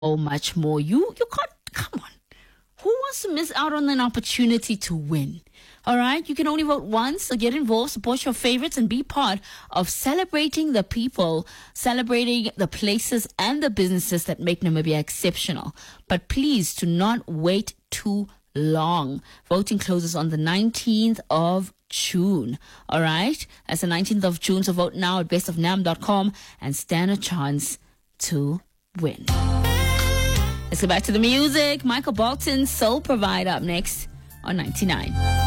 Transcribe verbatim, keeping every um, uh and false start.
much more. You you can't, come on. Who wants to miss out on an opportunity to win? All right, you can only vote once, so get involved, support your favorites, and be part of celebrating the people, celebrating the places and the businesses that make Namibia exceptional. But please do not wait too long. Voting closes on the nineteenth of June. All right, that's the nineteenth of June, so vote now at best of nam dot com and stand a chance to win. Let's go back to the music. Michael Bolton, Soul Provider, up next on ninety-nine.